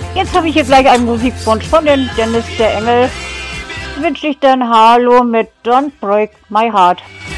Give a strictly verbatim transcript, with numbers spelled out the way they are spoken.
Jetzt habe ich hier gleich einen Musikwunsch von den Dennis der Engel. Wünsche ich dann Hallo mit Don't Break My Heart.